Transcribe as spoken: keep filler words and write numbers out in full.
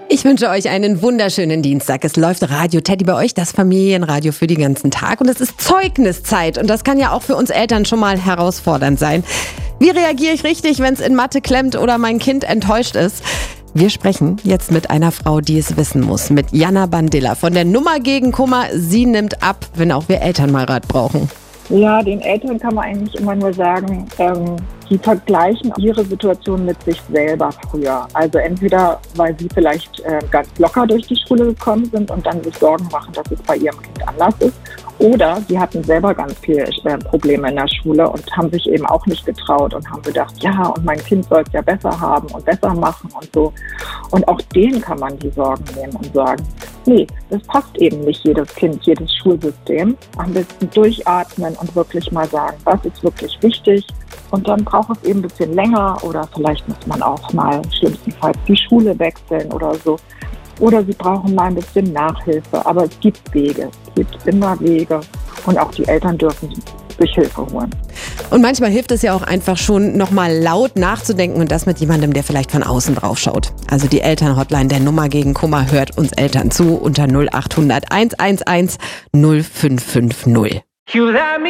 Ich wünsche euch einen wunderschönen Dienstag. Es läuft Radio Teddy bei euch, das Familienradio für den ganzen Tag. Und es ist Zeugniszeit. Und das kann ja auch für uns Eltern schon mal herausfordernd sein. Wie reagiere ich richtig, wenn es in Mathe klemmt oder mein Kind enttäuscht ist? Wir sprechen jetzt mit einer Frau, die es wissen muss. Mit Jana Bandilla von der Nummer gegen Kummer. Sie nimmt ab, wenn auch wir Eltern mal Rat brauchen. Ja, den Eltern kann man eigentlich immer nur sagen, ähm, die vergleichen ihre Situation mit sich selber früher. Also entweder, weil sie vielleicht äh, ganz locker durch die Schule gekommen sind und dann sich Sorgen machen, dass es bei ihrem Kind anders ist. Oder sie hatten selber ganz viele äh, Probleme in der Schule und haben sich eben auch nicht getraut und haben gedacht, ja, und mein Kind soll es ja besser haben und besser machen und so. Und auch denen kann man die Sorgen nehmen und sagen, nee, das passt eben nicht jedes Kind, jedes Schulsystem. Am besten durchatmen und wirklich mal sagen, was ist wirklich wichtig. Und dann braucht es eben ein bisschen länger oder vielleicht muss man auch mal schlimmstenfalls die Schule wechseln oder so. Oder sie brauchen mal ein bisschen Nachhilfe. Aber es gibt Wege, es gibt immer Wege und auch die Eltern dürfen sich Hilfe holen. Und manchmal hilft es ja auch einfach schon, nochmal laut nachzudenken und das mit jemandem, der vielleicht von außen drauf schaut. Also die Elternhotline der Nummer gegen Kummer hört uns Eltern zu unter null acht hundert eins eins eins null fünf fünf null.